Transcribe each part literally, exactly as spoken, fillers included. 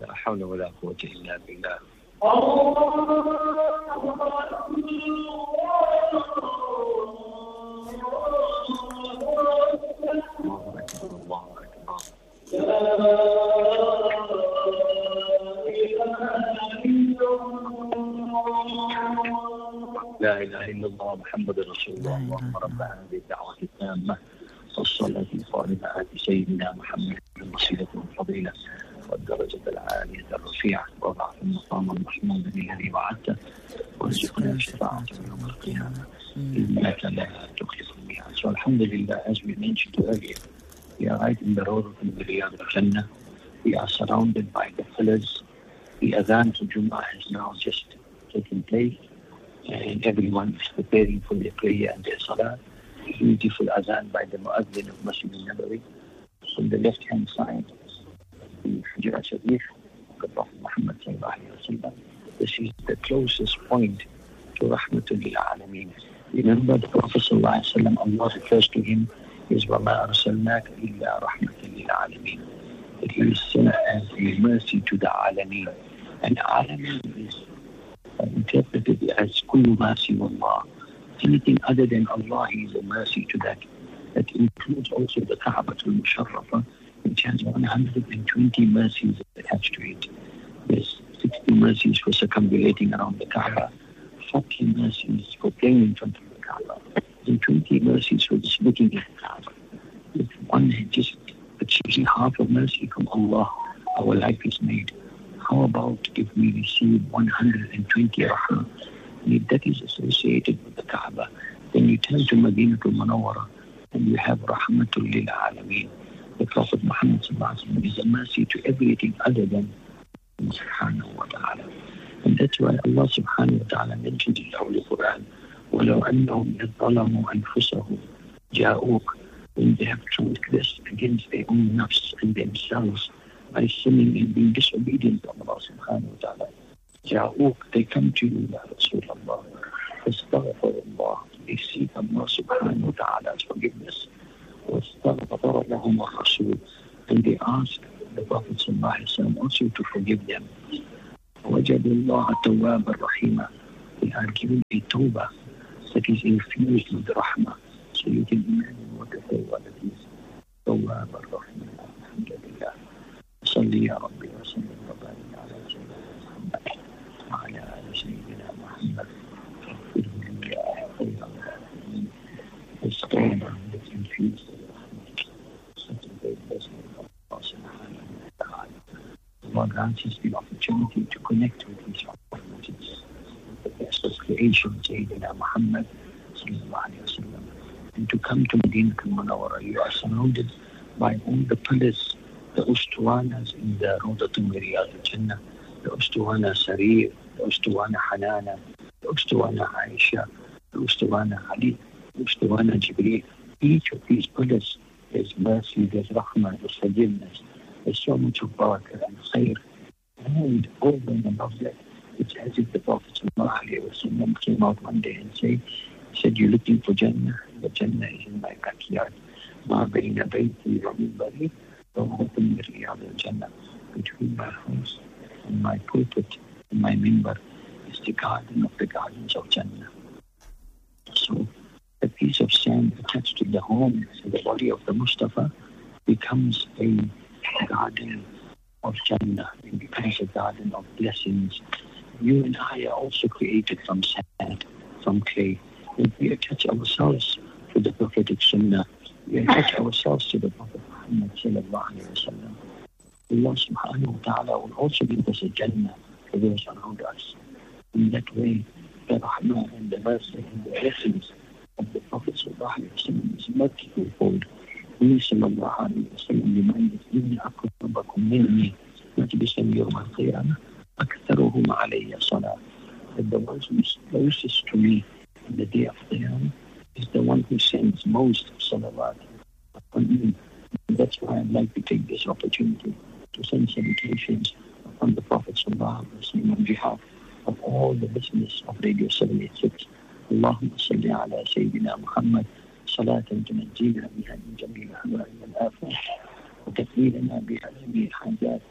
لا حول ولا قوة إلا بالله. لا إله إلا الله محمد رسول الله. اللهم رب هذه الدعوة التامة والصلاة القائمة آت سيدنا محمد الوسيلة والفضيلة والدرجة العالية الرفيعة وضعف المقام المحمود الذي وعدته وارزقنا الشفاعة يوم القيامة إنك لا تخلف الميعاد. So alhamdulillah, as we mentioned earlier, we are right in the road of the Riyadh al-Jannah. We are surrounded by the pillars. The adhan to Jummah has now just taken place, and everyone is preparing for their prayer and their salah. Beautiful adhan by the Muazzin of Masjid al-Nabawi. On the left-hand side, the Hujra Sharif of the Prophet Muhammad sallallahu alayhi wa sallam. This is the closest point to Rahmatul lil Alameen. Remember the Prophet sallallahu alayhi wa sallam, Allah refers to him is وَمَا أَرْسَلْنَاكَ إِلَّا رَحْمَةً لِلْعَالَمِينَ. That he is sent as a mercy to the Alameen. And Alameen is interpreted as kullu ma siwa Allah. Anything other than Allah is a mercy to that. That includes also the Ka'batul Musharrafa, which has one hundred twenty mercies attached to it. There's sixty mercies for circumambulating around the Kaaba, forty mercies for praying in front of the Kaaba, and twenty mercies for just looking at the Kaaba. If one had just achieved half a mercy from Allah, our life is made. How about if we receive one hundred twenty rahmah? If that is associated with the Kaaba, then you turn to Madinatul Munawwara and you have Rahmatul lil Alameen. The Prophet Muhammad sallallahu alaihi wasallam is a mercy to everything other than subhanahu wa ta'ala. And that's why Allah subhanahu wa ta'ala mentioned in the Holy Quran, وَلَوْ أَنَّهُمْ إِذْ ظَلَمُوا أَنفُسَهُمْ جَاءُوكَ. When they have transgressed against their own nafs and themselves by sinning and being disobedient to Allah subhanahu wa ta'ala, جَاءُوكَ, they come to you, Ya Rasulullah, فَاسْتَغْفَرُ They seek Allah subhanahu wa ta'ala's forgiveness. وَاسْتَغْفَرَ لَهُمُ الرَّسُولُ, and they ask the Prophet sallallahu alaihi wasallam also to forgive them. وَجَدُوا اللَّهَ تَوَّابًا رَحِيمًا. They are given a tawbah that is infused with rahmah. So you can imagine what the tawbah that is. تَوَّابًا رَحِيمًا. Alhamdulillah. صَلِّ يَا رَبِّي وَسَلِّمْ وَبَارِكْ عَلَى سَيِّدِنَا مُحَمَّدٍ وعلى آل سيدنا محمد. This tawbah that infused with rahmah. Such a great blessing of Allah subhanahu wa ta'ala. Allah grants us the opportunity to connect with His prophets, the best of creation, Sayyidina Muhammad sallallahu alayhi wa sallam, and to come to Madinatul Munawwara. You are surrounded by all the pillars, the ustuwanas in the Rawdatul Riyadh al-Jannah, the ustuwana Sarir, the ustuwana Hanana, the ustuwana Aisha, the ustuwana Ali, the ustuwana Jibreel. Each of these pillars is mercy, there's rahmah, there's forgiveness. There's so much of barakah and khair. And over and above that, it's as if the Prophet ﷺ came out one day and said, said, you're looking for Jannah? The Jannah is in my backyard. مَا بَيْنَ بَيْتِي وَمِنْبَرِي وَمَوْطِنِ رِيَاضِ الْجَنَّةِ. Between my house and my pulpit and my minbar is the garden of the gardens of Jannah. So a piece of sand attached to the home, to the body of the Mustafa, becomes a garden of Jannah. It becomes a garden of blessings. You and I are also created from sand, from clay. If we attach ourselves to the prophetic sunnah, we attach ourselves to the Prophet Muhammad sallallahu alayhi wa sallam, Allah subhanahu wa ta'ala will also give us a Jannah for those around us. In that way, the rahmah and the mercy and the blessings of the Prophet sallallahu alayhi wa sallam is multiple-fold. He sallallahu alayhi wa sallam reminded us, إِنَّ أَقْرَبَكُمْ مِنِّي مَجْلِسًا يَوْمَ الْقِيَامَةِ أَكْثَرُهُمْ عَلَيَّ صَلَاةً. That the one who is closest to me on the day of Qiyamah is the one who sends most salawat upon me. And that's why I'd like to take this opportunity to send salutations upon the Prophet sallallahu alayhi wa sallam on behalf of all the listeners of Radio seven eighty-six. Allahumma salli ala Sayyidina Muhammad صلاة تنجينا بها من جميع الأهواء والآفات وتكفينا بها جميع الحاجات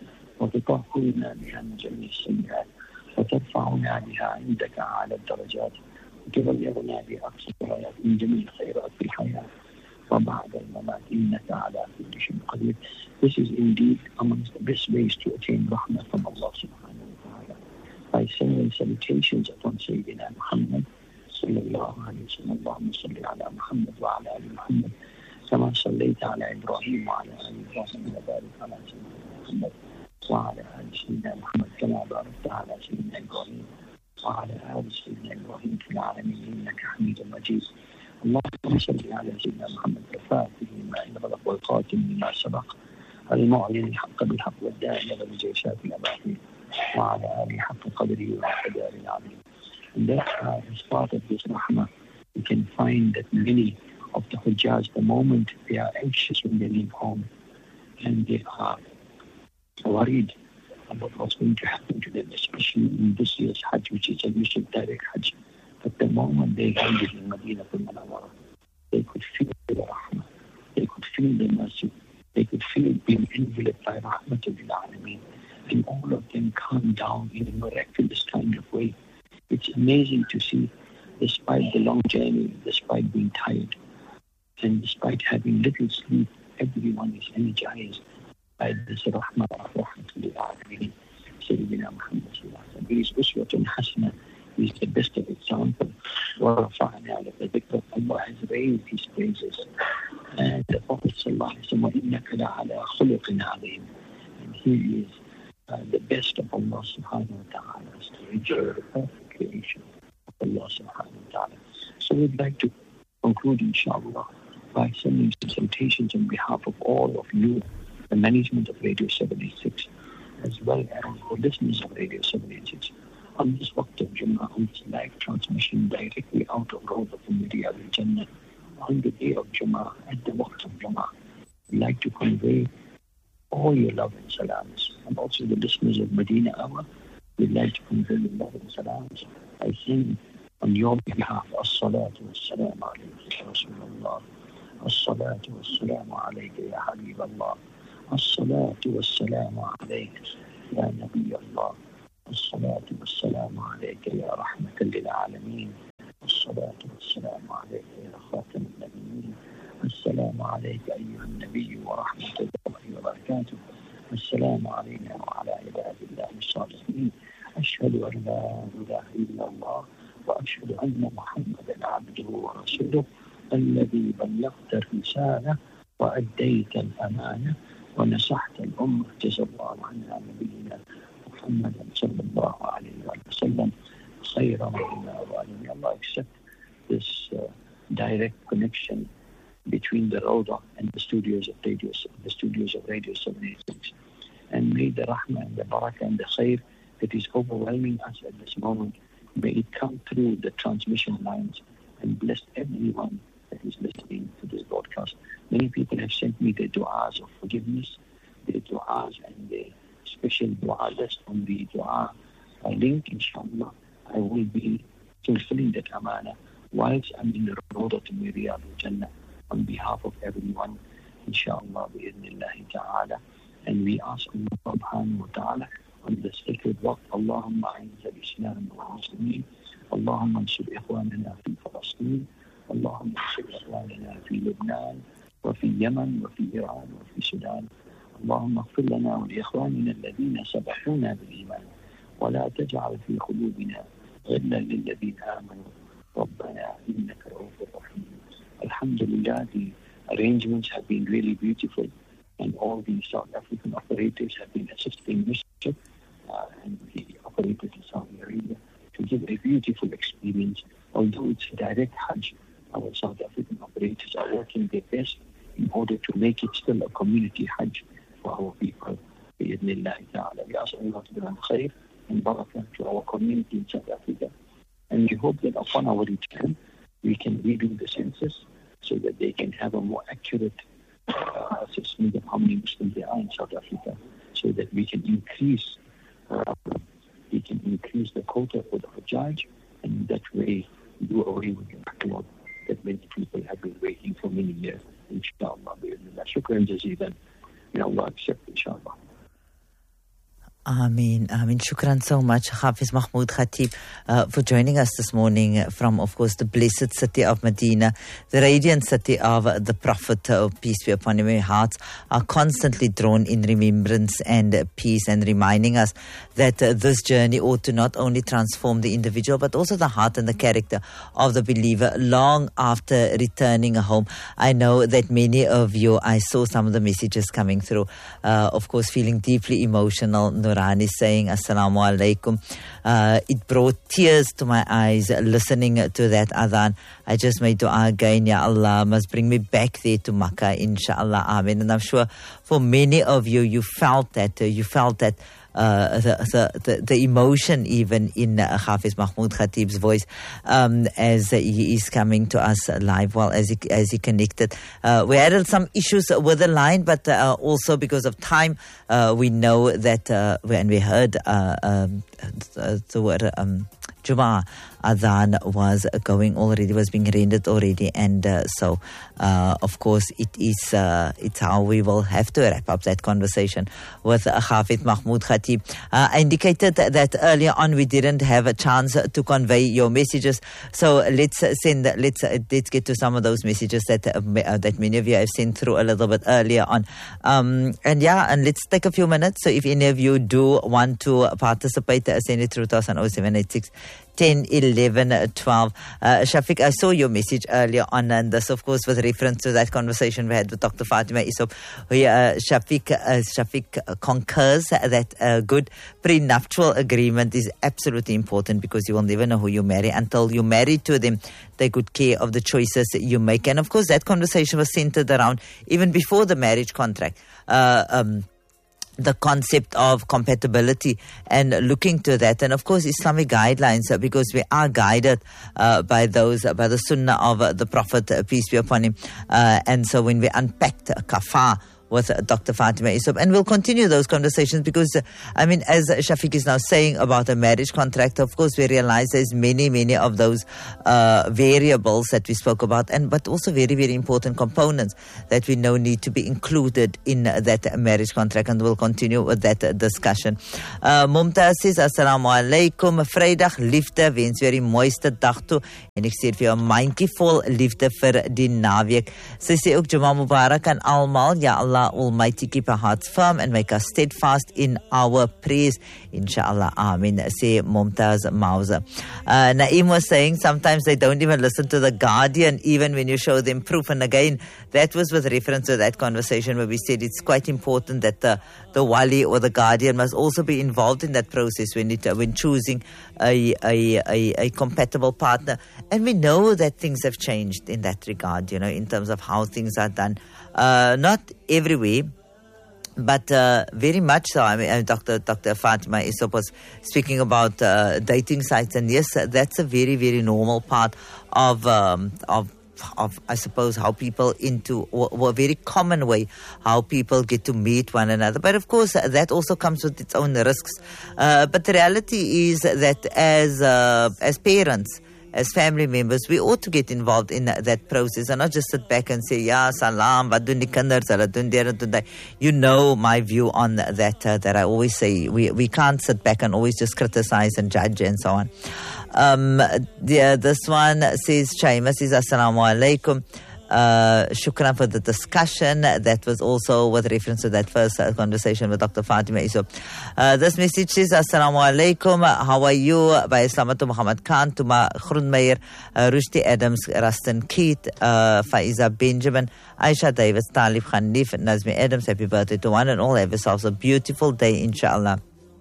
وتطهرنا بها من جميع السيئات وترفعنا بها عندك أعلى الدرجات وتبلغنا بأقصى الغايات من جميع الخيرات في الحياة وبعد الممات إنك على كل شيء قدير. This is indeed amongst the best ways to attain rahmah from Allah subhanahu wa ta'ala, by sending salutations upon Sayyidina Muhammad sallallahu alayhi wa sallam. Allahumma salli ala Muhammad wa ala ali Muhammad kama sallaita ala Ibrahim wa ala ali Ibrahim wa barik ala Sayyidina Muhammad wa ala ali Sayyidina Muhammad kama barakta ala Sayyidina Ibrahim wa ala ali Sayyidina Ibrahim fil alamin innaka Hamidun Majid. اللهم صل على سيدنا محمد الفاتح لما أغلق والخاتم لما سبق المعلن الحق بالحق والداعي إلى الجيشات الأباطيل وعلى آله حق قدره وقدره العظيم. And that uh, as part of this rahmah, you can find that many of the Hujjaj, the moment they are anxious when they leave home and they are worried about what's going to happen to them, especially in this year's Hajj, which is a Yusuf direct Hajj. But the moment they landed in Medina al-Munawwara, they could feel the rahmah, they could feel the mercy, they could feel being enveloped by rahmatul alameen, and all of them calm down in a miraculous kind of way. It's amazing to see, despite the long journey, despite being tired, and despite having little sleep, everyone is energized by this rahmah of rahmatul alameen. Sayyidina Muhammad sallallahu alayhi wa sallam. He is uswatun hasana. He is the best of example. Allah has raised his praises. And the Prophet sallallahu alayhi wa sallam, and he is uh, the best of Allah subhanahu wa ta'ala, to enjoy the perfect creation of Allah subhanahu wa ta'ala. So we'd like to conclude, inshallah, by sending salutations on behalf of all of you, the management of Radio seven eighty-six, as well as the listeners of Radio seven eighty-six. On this Waqt of Jummah, on this live transmission directly out of Rawdat al Jannah, on the day of Jummah, at the Waqt of Jummah, we'd like to convey all your love and salams, and also the listeners of Medina Hour, we'd like to convey your love and salams by saying on your behalf, As-salatu was-salamu alayka ya Rasulullah, As-salatu was-salamu alayka ya Habib Allah, As-salatu was-salamu alayka ya Nabi Allah, الصلاة والسلام عليك يا رحمة للعالمين الصلاة والسلام عليك يا خاتم النبيين السلام عليك أيها النبي ورحمة الله وبركاته السلام علينا وعلى عباد الله الصالحين أشهد أن لا إله إلا الله وأشهد أن محمدا عبده ورسوله الذي بلغت الرسالة وأديت الأمانة ونصحت الأمة جزا الله عنا نبينا محمد صلى الله عليه وسلم خيرا منا وعلمي. Allah accept this uh, direct connection between the Rawdah and the studios of Radio, the studios of Radio seven eighty-six, and may the rahmah and the barakah and the khair that is overwhelming us at this moment, may it come through the transmission lines and bless everyone that is listening to this broadcast. Many people have sent me their du'as of forgiveness, their du'as and their special dua list on the dua uh, link. Inshallah, I will be fulfilling that amana whilst I'm in the Rawdat al Jannah on behalf of everyone, inshallah, bi'idhnillahi ta'ala. And we ask Allah subhanahu wa ta'ala on the sacred waqt, Allahumma a'izz al-Islam wa al-Muslimin, Allahumma ansur ikhwanana fi Palestine, Allahumma ansur ikhwanana fi Lebanon, wa fi Yemen, wa fi Iran, wa fi Sudan. اللهم اغفر لنا ولإخواننا الذين سبقونا بالإيمان ولا تجعل في قلوبنا غلا للذين آمنوا ربنا إنك رؤوف رحيم. Alhamdulillah, the arrangements have been really beautiful, and all the South African operators have been assisting Mister Uh, and the operators in Saudi Arabia to give a beautiful experience. Although it's a direct Hajj, our South African operators are working their best in order to make it still a community Hajj for our people. Bi-idhnillahi ta'ala. We ask Allah to grant khair and barakah to our community in South Africa. And we hope that upon our return, we can redo the census so that they can have a more accurate uh, assessment of how many Muslims there are in South Africa, so that we can increase uh, we can increase the quota for the Hajj, and that way do away with the backlog that many people have been waiting for many years. Inshallah, bi-idhnillah. Shukran jazeelan. May Allah accept, inshallah. Ameen, Ameen. Shukran so much, Hafiz Mahmoud Khatib, uh, for joining us this morning from, of course, the blessed city of Medina, the radiant city of the Prophet, uh, peace be upon him. Our hearts are constantly drawn in remembrance and peace, and reminding us that uh, this journey ought to not only transform the individual, but also the heart and the character of the believer long after returning home. I know that many of you, I saw some of the messages coming through, uh, of course, feeling deeply emotional. Nurani saying Assalamu alaikum. Uh, it brought tears to my eyes listening to that adhan. I just made dua again, Ya Allah must bring me back there to Makkah, inshallah, amen. And I'm sure for many of you, you felt that, uh, you felt that Uh, the, the, the, the emotion even in uh, Hafiz Mahmoud Khatib's voice um, as uh, he is coming to us live, well, as he, as he connected. Uh, we had some issues with the line, but uh, also because of time, uh, we know that uh, when we heard uh, um, the, the word um, Jumu'ah adhan was going already, was being rendered already, and uh, so uh, of course it is uh, it's how we will have to wrap up that conversation with uh, Hafiz Mahmoud Khatib. Uh, I indicated that, that earlier on we didn't have a chance to convey your messages, so let's send let's uh, let's get to some of those messages that uh, that many of you have sent through a little bit earlier on, um, and yeah, and let's take a few minutes. So if any of you do want to participate, uh, send it through to us on oh seven eight six ten eleven twelve. Uh, Shafiq, I saw your message earlier on, and this, of course, with reference to that conversation we had with Doctor Fatima Isop. Uh, Shafiq, uh, Shafiq concurs that a good prenuptial agreement is absolutely important, because you will never know who you marry until you marry to them. Take good care of the choices that you make. And, of course, that conversation was centered around, even before the marriage contract, uh, um, the concept of compatibility and looking to that, and of course Islamic guidelines, because we are guided uh, by those uh, by the Sunnah of uh, the Prophet, uh, peace be upon him, uh, and so when we unpacked uh, kafar with uh, Doctor Fatima Isop, and we'll continue those conversations, because uh, I mean, as Shafiq is now saying about a marriage contract, of course we realize there's many many of those uh, variables that we spoke about, and but also very very important components that we know need to be included in uh, that marriage contract, and we'll continue with that uh, discussion. uh, Mumtaz says Assalamu alaikum, Vrydag liefde, wens weer die mooiste dag toe, en ek sê vir jou 'n mandjie vol liefde vir die naweek. Sy sê ook Juma Mubarak aan almal. Ya Allah Almighty keep our hearts firm and make us steadfast in our prayers, inshallah, amen, say Mumtaz Mauza. uh, Naeem was saying sometimes they don't even listen to the Guardian even when you show them proof, and again that was with reference to that conversation where we said it's quite important that the, the wali or the Guardian must also be involved in that process when it, when choosing a, a, a, a compatible partner. And we know that things have changed in that regard, you know, in terms of how things are done. Uh, not every way, but uh, very much so. I mean, uh, Doctor Doctor Fatima Isop was speaking about uh, dating sites, and yes, that's a very very normal part of um, of. of, I suppose, how people into, or, or a very common way, how people get to meet one another. But of course, that also comes with its own risks. Uh, but the reality is that as uh, as parents, as family members, we ought to get involved in that, that process, and not just sit back and say, "Ya salam, wat doen die kinders, hulle doen dit en doen dat." You know my view on that, uh, that I always say, we, we can't sit back and always just criticize and judge and so on. Um, the, this one says, Chaima says, Assalamu alaikum. Uh, shukran for the discussion. That was also with reference to that first uh, conversation with Doctor Fatima Isop. Uh, this message says, Assalamu alaikum. How are you? By Islamatu Muhammad Khan, Tuma Groenmeijer, uh, Rushdie Adams, Rustin Keat, uh, Faiza Benjamin, Aisha Davis, Talib Khanif, Nazmi Adams. Happy birthday to one and all. Have yourselves a beautiful day, inshallah.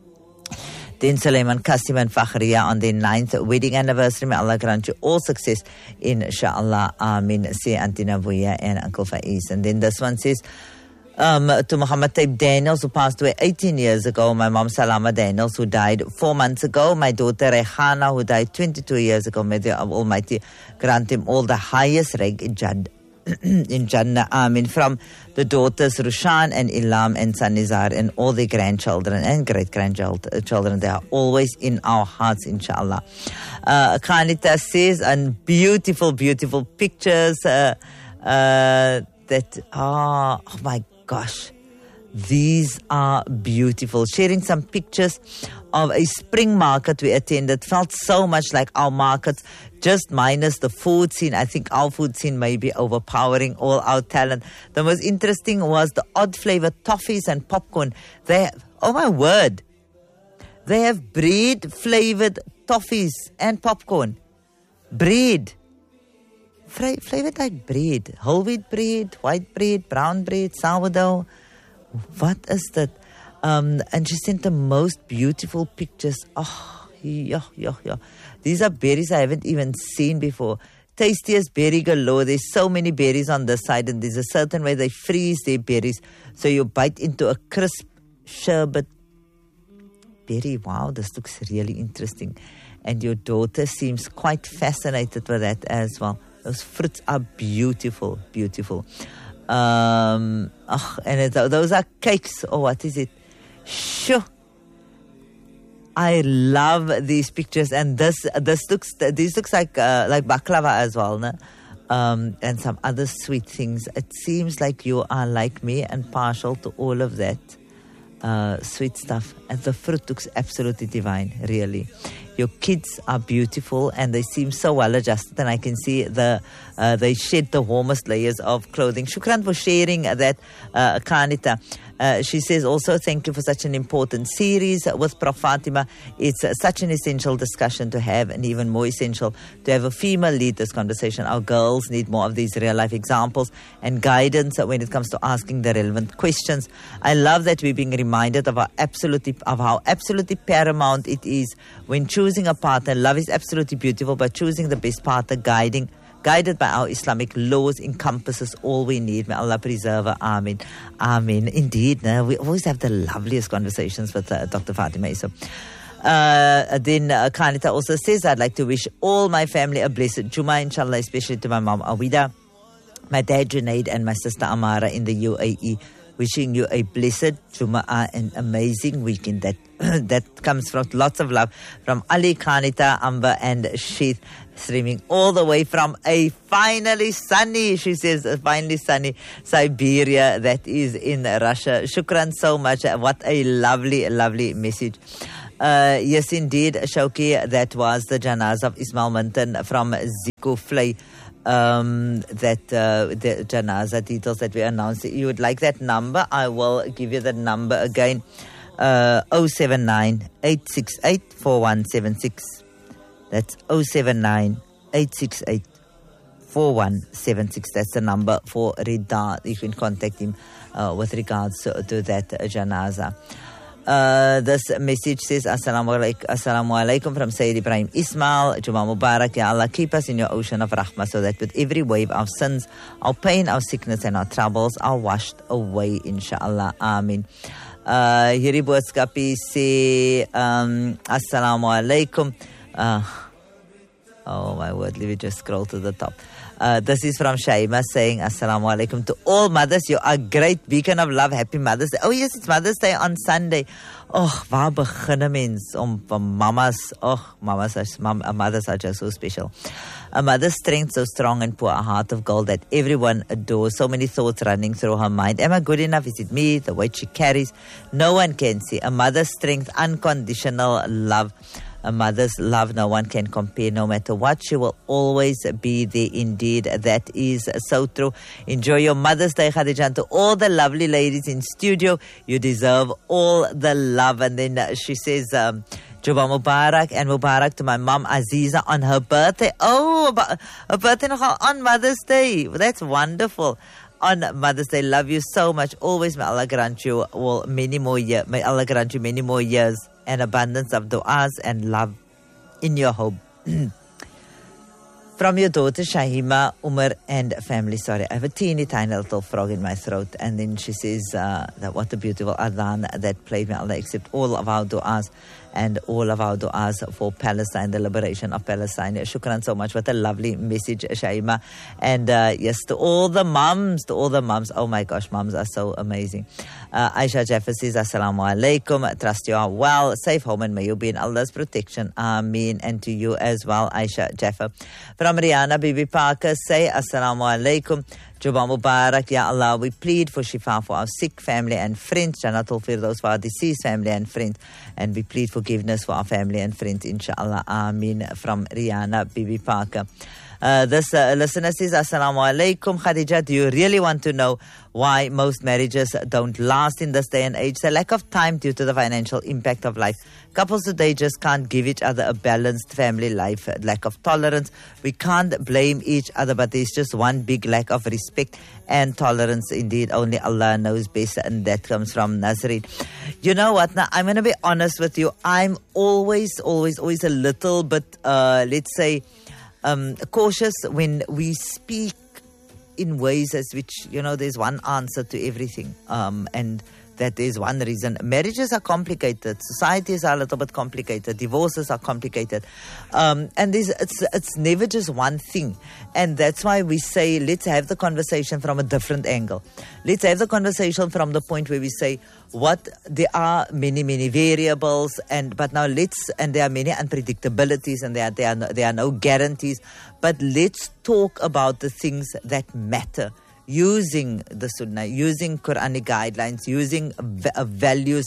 Then Suleiman Qasim and Fakhriya on their ninth wedding anniversary. May Allah grant you all success, inshallah. Amin. Say Auntie Nabuya and Uncle Faiz. And then this one says, um, to Muhammad Taib Daniels, who passed away eighteen years ago. My mom Salama Daniels, who died four months ago. My daughter Rehana, who died twenty-two years ago. May the Almighty grant him all the highest rank in Jannah. in Jannah, Amin. From the daughters Rushan and Ilam and Sanizar and all their grandchildren and great-grandchildren, they are always in our hearts, inshallah. Uh, Khanita says, and beautiful, beautiful pictures uh, uh, that, oh, oh my gosh, These are beautiful. Sharing some pictures of a spring market we attended. Felt so much like our markets, just minus the food scene. I think our food scene may be overpowering all our talent. The most interesting was the odd flavor toffees and popcorn. They have, oh my word, they have bread flavored toffees and popcorn. Bread. Fra- flavored like bread. Whole wheat bread, white bread, brown bread, sourdough. What is that? Um, and she sent the most beautiful pictures. Oh, yeah, yeah, yeah. These are berries I haven't even seen before. Tastiest berry galore. There's so many berries on this side, and there's a certain way they freeze their berries. So you bite into a crisp sherbet berry. Wow, this looks really interesting. And your daughter seems quite fascinated with that as well. Those fruits are beautiful, beautiful. Um, oh, and it, those are cakes. Oh, what is it? Sure. I love these pictures, and this this looks this looks like uh, like baklava as well, no? Um, and some other sweet things. It seems like you are like me and partial to all of that uh, sweet stuff. And the fruit looks absolutely divine, really. Your kids are beautiful and they seem so well adjusted, and I can see the uh, they shed the warmest layers of clothing. Shukran for sharing that, uh, Kanita. Uh, she says also, thank you for such an important series with Prof Fatima. It's uh, such an essential discussion to have, and even more essential to have a female lead this conversation. Our girls need more of these real life examples and guidance when it comes to asking the relevant questions. I love that we're being reminded of, our absolutely, of how absolutely paramount it is when choosing a partner. Love is absolutely beautiful, but choosing the best partner, guiding guided by our Islamic laws, encompasses all we need. May Allah preserve her. Amen. Amen. Indeed, no, we always have the loveliest conversations with uh, Doctor Fatima. So, uh, then uh, Kanita also says, I'd like to wish all my family a blessed Jummah, inshallah, especially to my mom Awida, my dad Junaid, and my sister Amara in the U A E. Wishing you a blessed Jummah and amazing weekend. That that comes from lots of love from Ali, Kanita, Amber, and Sheath, streaming all the way from a finally sunny, she says, a finally sunny Siberia that is in Russia. Shukran so much. What a lovely, lovely message. Uh, yes, indeed, Shauki, that was the janazah of Ismail Minton from Zico Flay. Um, that uh, the janaza details that we announced. You would like that number? I will give you the number again. Uh, oh seven nine, eight six eight, four one seven six. That's oh seven nine, eight six eight, four one seven six. That's the number for Rida. You can contact him uh, with regards to, to that uh, janaza. Uh, this message says, Assalamu alaikum, Assalamu alaikum from Sayyid Ibrahim Ismail. Jummah Mubarak. Ya Allah, keep us in your ocean of rahmah so that with every wave our sins, our pain, our sickness and our troubles are washed away, inshallah. Amen. Uh, hierdie boodskapie sê, um, Assalamu alaikum. Uh, oh my word, let me just scroll to the top. Uh, this is from Shaima saying, Assalamu alaikum to all mothers. You are a great beacon of love. Happy Mother's Day. Oh yes, it's Mother's Day on Sunday. Oh, waar begin 'n mens om van mamas. Oh, mamas are, mom, mothers are just so special. A mother's strength so strong and poor, a heart of gold that everyone adores. So many thoughts running through her mind. Am I good enough? Is it me? The weight she carries? No one can see. A mother's strength, unconditional love. A mother's love no one can compare. No matter what, she will always be there. Indeed, that is so true. Enjoy your Mother's Day, Khadija. And to all the lovely ladies in studio, you deserve all the love. And then uh, she says, um, Jummah Mubarak, and Mubarak to my mom Aziza on her birthday. Oh, her birthday on Mother's Day. That's wonderful. On Mother's Day, love you so much. Always may Allah grant you all many more years. May Allah grant you many more years and abundance of du'as and love in your home. From your daughter Shahima, Umar and family. Sorry, I have a teeny tiny little frog in my throat. And then she says uh, that what a beautiful adhan that played. May Allah accept all of our du'as and all of our du'as for Palestine, the liberation of Palestine. Shukran so much. What a lovely message, Shaima. And uh, yes, to all the mums, to all the mums. Oh my gosh, mums are so amazing. Uh, Aisha Jaffa says, Assalamu alaikum. Trust you are well, safe home, and may you be in Allah's protection. Ameen. And to you as well, Aisha Jaffa. From Rihanna Bibi Parker, say, Assalamu alaikum. Jumaa Mubarak, Ya Allah, we plead for Shifa for our sick family and friends, Jannatul Firdaus for our deceased family and friends, and we plead forgiveness for our family and friends, inshallah. Ameen. From Rihanna Bibi Parker. Uh, this uh, listener says, Assalamu alaikum, Khadija. Do you really want to know why most marriages don't last in this day and age? The lack of time due to the financial impact of life. Couples today just can't give each other a balanced family life. Lack of tolerance. We can't blame each other, but there's just one big lack of respect and tolerance. Indeed, only Allah knows best, and that comes from Nazarene. You know what? Now, I'm going to be honest with you. I'm always, always, always a little bit, uh, let's say, Um, cautious when we speak in ways as which, you know, there's one answer to everything. Um, and that is one reason. Marriages are complicated. Societies are a little bit complicated. Divorces are complicated. Um, and there's, it's, it's never just one thing. And that's why we say, let's have the conversation from a different angle. Let's have the conversation from the point where we say, what, there are many, many variables, and but now let's, and there are many unpredictabilities, and there are, there are, no, there are no guarantees, but let's talk about the things that matter, using the Sunnah, using Quranic guidelines, using v- a values,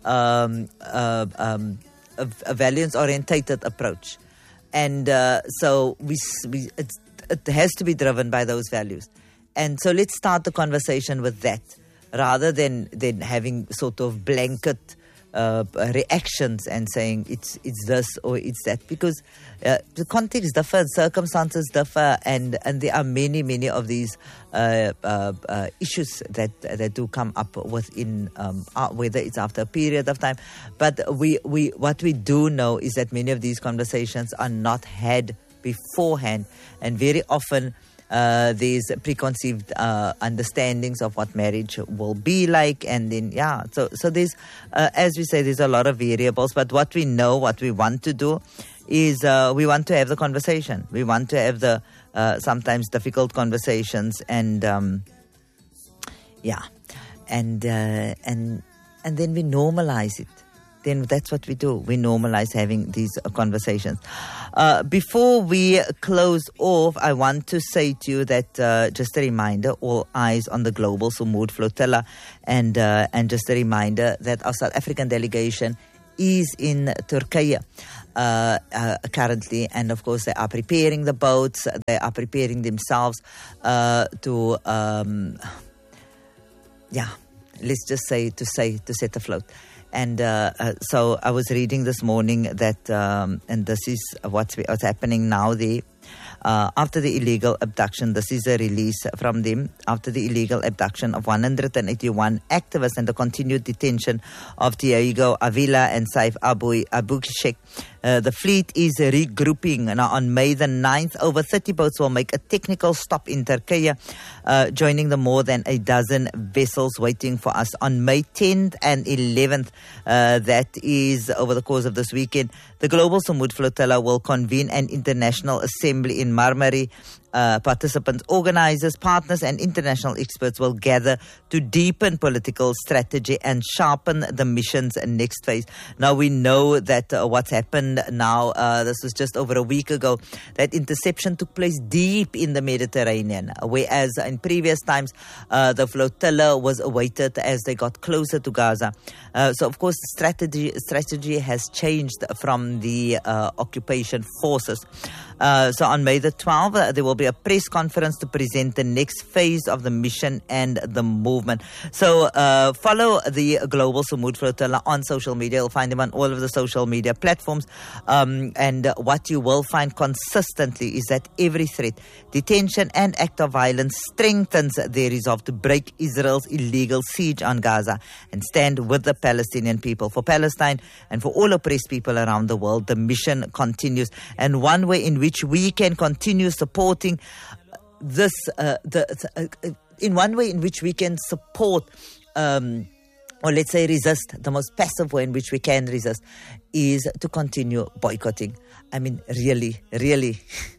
um, uh, um, a, a values-orientated approach. And uh, so we, we it's, it has to be driven by those values. And so let's start the conversation with that, rather than, than having sort of blanket uh, reactions and saying it's it's this or it's that, because uh, the context differs, circumstances differ, and, and there are many, many of these uh, uh, uh, issues that that do come up within, um, uh, whether it's after a period of time. But we, we what we do know is that many of these conversations are not had beforehand, and very often Uh, there's preconceived uh, understandings of what marriage will be like, and then yeah, so so there's uh, as we say, there's a lot of variables. But what we know, what we want to do, is uh, we want to have the conversation. We want to have the uh, sometimes difficult conversations, and um, yeah, and uh, and and then we normalize it. Then that's what we do. We normalize having these uh, conversations. Uh, before we close off, I want to say to you that uh, just a reminder, all eyes on the Global Sumud Flotilla, and uh, and just a reminder that our South African delegation is in Turkey uh, uh, currently, and of course they are preparing the boats, they are preparing themselves uh, to, um, yeah, let's just say to say to set afloat. And uh, uh, so I was reading this morning that, um, and this is what's, what's happening now there. Uh, after the illegal abduction, this is a release from them, after the illegal abduction of one hundred eighty-one activists and the continued detention of Diego Avila and Saif Abu Abukshek, uh, the fleet is regrouping. Now, on May the ninth, over thirty boats will make a technical stop in Turkey, uh, joining the more than a dozen vessels waiting for us. On May tenth and eleventh, uh, that is over the course of this weekend, the Global Sumud Flotilla will convene an international assembly in Marmari. Uh, participants, organizers, partners, and international experts will gather to deepen political strategy and sharpen the mission's next phase. Now, we know that uh, what's happened now, uh, this was just over a week ago, that interception took place deep in the Mediterranean, whereas in previous times, uh, the flotilla was awaited as they got closer to Gaza. Uh, so, of course, strategy strategy has changed from the uh, occupation forces. Uh, so on May the twelfth, uh, there will be a press conference to present the next phase of the mission and the movement. So uh, follow the Global Sumud Flotilla on social media. You'll find them on all of the social media platforms. Um, and uh, what you will find consistently is that every threat, detention and act of violence strengthens their resolve to break Israel's illegal siege on Gaza and stand with the Palestinian people. For Palestine and for all oppressed people around the world, the mission continues. And one way in which we can continue supporting this, uh, the, uh, in one way in which we can support, um, or let's say resist, the most passive way in which we can resist, is to continue boycotting. I mean, really, really.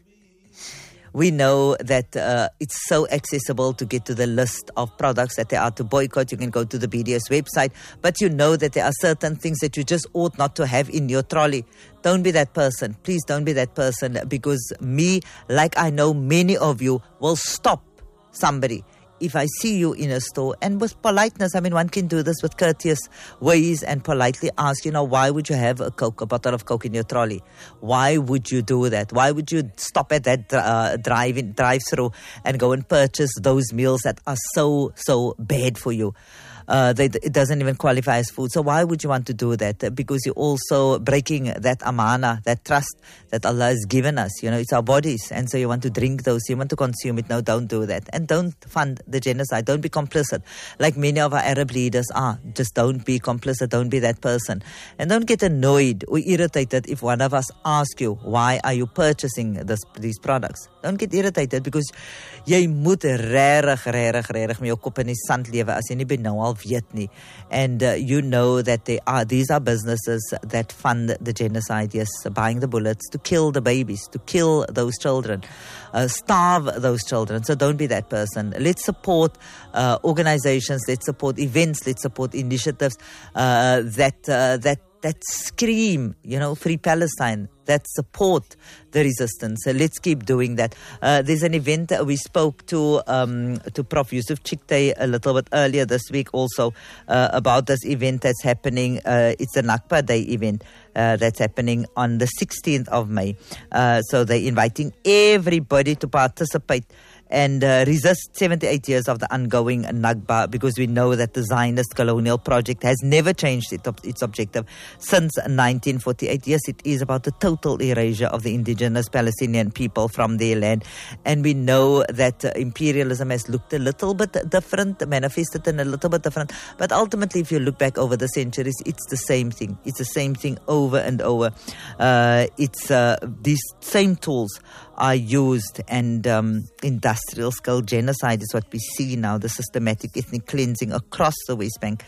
We know that uh, it's so accessible to get to the list of products that there are to boycott. You can go to the B D S website, but you know that there are certain things that you just ought not to have in your trolley. Don't be that person. Please don't be that person, because me, like I know many of you, will stop somebody. If I see you in a store, and with politeness, I mean, one can do this with courteous ways and politely ask, you know, why would you have a Coke, a bottle of Coke in your trolley? Why would you do that? Why would you stop at that uh, drive-in, drive-through and go and purchase those meals that are so, so bad for you? Uh, they, it doesn't even qualify as food. So why would you want to do that? Because you're also breaking that amana, that trust that Allah has given us. You know, it's our bodies. And so you want to drink those, you want to consume it. No, don't do that. And don't fund the genocide. Don't be complicit like many of our Arab leaders are. Just don't be complicit. Don't be that person. And don't get annoyed or irritated if one of us asks you, why are you purchasing this, these products? Don't get irritated because jy moet rarig, rarig, rarig met jou kop in die sand lewe as jy nie by nou al weet nie. And uh, you know that they are, these are businesses that fund the genocide, yes, buying the bullets to kill the babies, to kill those children, uh, starve those children. So don't be that person. Let's support uh, organizations, let's support events, let's support initiatives uh, that uh, that that scream, you know, Free Palestine, that support the resistance. So let's keep doing that. Uh, there's an event that we spoke to um, to Professor Yusuf Chikte a little bit earlier this week also uh, about this event that's happening. Uh, it's a Nakba Day event uh, that's happening on the sixteenth of May. Uh, so they're inviting everybody to participate and uh, resist seventy-eight years of the ongoing Nakba, because we know that the Zionist colonial project has never changed it, its objective since nineteen forty-eight. Yes, it is about the total erasure of the indigenous Palestinian people from their land. And we know that uh, imperialism has looked a little bit different, manifested in a little bit different. But ultimately, if you look back over the centuries, it's the same thing. It's the same thing over and over. Uh, it's uh, these same tools are used, and um, industrial scale genocide is what we see now, the systematic ethnic cleansing across the West Bank.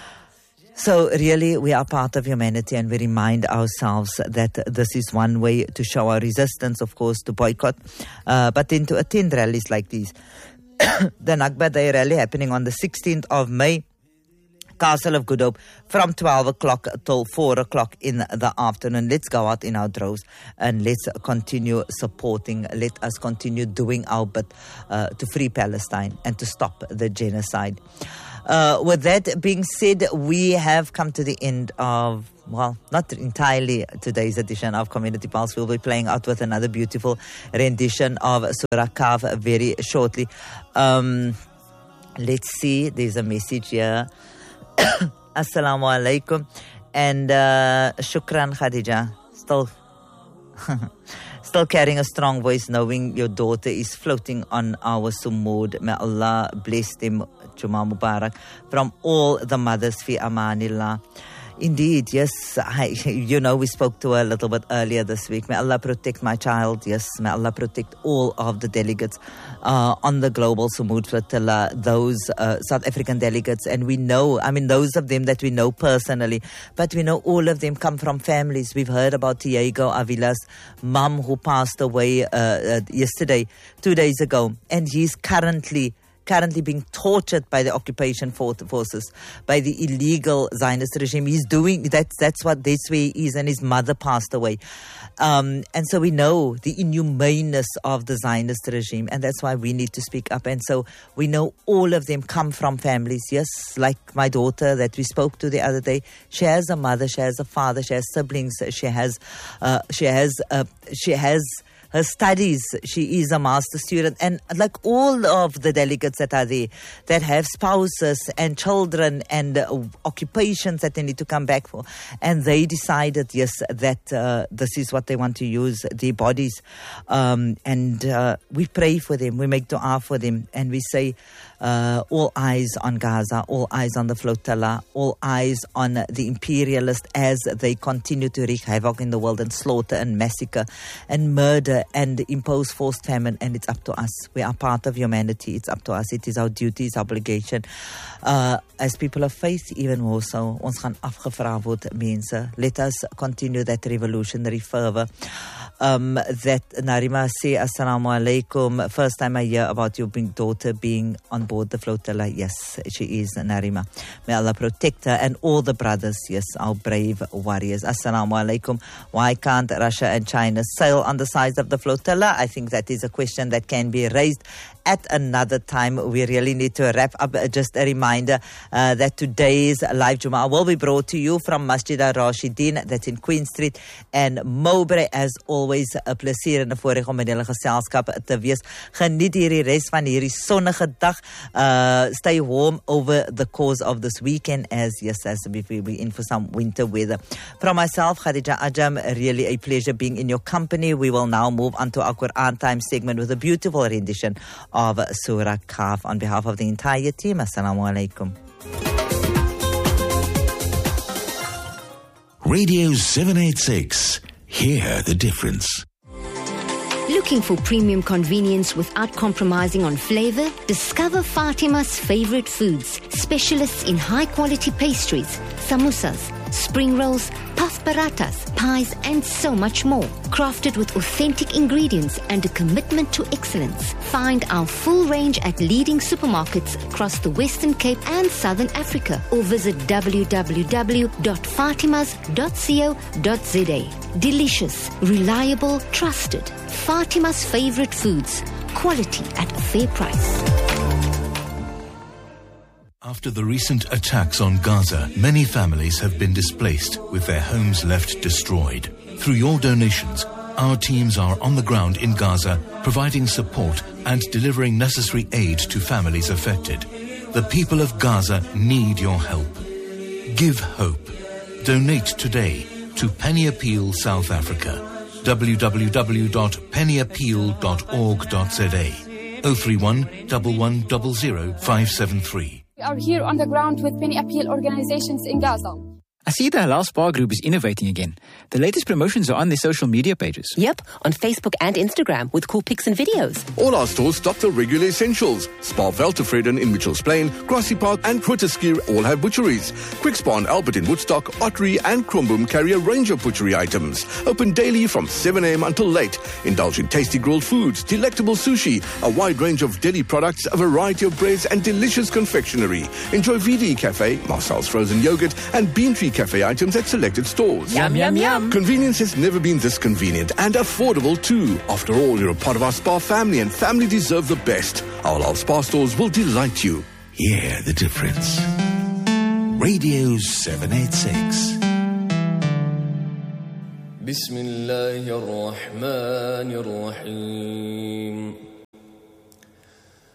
So really, we are part of humanity, and we remind ourselves that this is one way to show our resistance, of course, to boycott, uh, but then to attend rallies like these. The Nakba Day rally happening on the sixteenth of May, Castle of Good Hope, from twelve o'clock till four o'clock in the afternoon. Let's go out in our droves and let's continue supporting. Let us continue doing our bit uh, to free Palestine and to stop the genocide. Uh, with that being said, we have come to the end of, well, not entirely today's edition of Community Pulse. We'll be playing out with another beautiful rendition of Surah Kahf very shortly. Um, let's see, there's a message here. Assalamu alaikum, and uh, shukran Khadija. Still, still carrying a strong voice, knowing your daughter is floating on our Sumud. May Allah bless them. Juma Mubarak from all the mothers fi amanillah. Indeed, yes, I, you know, we spoke to her a little bit earlier this week. May Allah protect my child. Yes, may Allah protect all of the delegates uh, on the Global Sumud Flotilla, those uh, South African delegates. And we know, I mean, those of them that we know personally, but we know all of them come from families. We've heard about Diego Avila's mom who passed away uh, uh, yesterday, two days ago, and he's currently currently being tortured by the occupation forces, by the illegal Zionist regime. He's doing, that's that's what this way he is, and his mother passed away. Um, and so we know the inhumaneness of the Zionist regime, and that's why we need to speak up. And so we know all of them come from families, yes, like my daughter that we spoke to the other day. She has a mother, she has a father, she has siblings, she has, uh, she has, uh, she has, her studies, she is a master student, and like all of the delegates that are there, that have spouses and children and uh, occupations that they need to come back for, and they decided, yes, that uh, this is what they want to use, their bodies, um, and uh, we pray for them, we make dua for them, and we say, uh, all eyes on Gaza, all eyes on the flotilla, all eyes on the imperialists as they continue to wreak havoc in the world and slaughter and massacre and murder and impose forced famine. And it's up to us. We are part of humanity. It's up to us. It is our duty, it's obligation. Uh, as people of faith, even more so, ons gaan afgevra word, mense. Let us continue that revolutionary fervor. Um, that Narima say, Assalamu alaikum. First time I hear about your big daughter being on on board the flotilla. Yes, she is, Narima. May Allah protect her and all the brothers, yes, our brave warriors. Assalamu alaikum. Why can't Russia and China sail on the sides of the flotilla? I think that is a question that can be raised at another time. We really need to wrap up. Just a reminder uh, that today's live Jumu'ah will be brought to you from Masjid al-Rashidin, that's in Queen Street and Mowbray. As always, 'n plesier en 'n voorreg om in julle geselskap te wees. Geniet hierdie res van hierdie sonnige dag. Uh, stay warm over the course of this weekend, as yes, as we will be in for some winter weather. From myself, Khadija Ajam, really a pleasure being in your company. We will now move on to our Quran Time segment with a beautiful rendition of Surah Kahf. On behalf of the entire team, Assalamu alaikum. Radio seven eighty-six. Hear the difference. Looking for premium convenience without compromising on flavor? Discover Fatima's favorite foods, specialists in high-quality pastries, samosas, spring rolls, puff parathas, pies, and so much more. Crafted with authentic ingredients and a commitment to excellence. Find our full range at leading supermarkets across the Western Cape and Southern Africa, or visit w w w dot fatimas dot co dot z a. Delicious, reliable, trusted. Fatima's favorite foods. Quality at a fair price. After the recent attacks on Gaza, many families have been displaced with their homes left destroyed. Through your donations, our teams are on the ground in Gaza, providing support and delivering necessary aid to families affected. The people of Gaza need your help. Give hope. Donate today to Penny Appeal South Africa. w w w dot penny appeal dot org dot z a. oh three one, one one zero zero, five seven three. We are here on the ground with Penny Appeal organizations in Gaza. I see the Halal Spa Group is innovating again. The latest promotions are on their social media pages. Yep, on Facebook and Instagram with cool pics and videos. All our stores stock the regular essentials. Spa Veltevreden in Mitchells Plain, Grassy Park and Grooteskier all have butcheries. Quick Spa and Albert in Woodstock, Ottery and Kromboom carry a range of butchery items. Open daily from seven a m until late. Indulge in tasty grilled foods, delectable sushi, a wide range of deli products, a variety of breads and delicious confectionery. Enjoy V D Cafe, Marcel's frozen yogurt and Bean Tree Cafe items at selected stores. Yum, yum, yum. Convenience has never been this convenient and affordable too. After all, you're a part of our spa family and family deserve the best. Our Halal Spa stores will delight you. Hear the difference. Radio seven eighty-six. Bismillahir Rahmanir Rahim.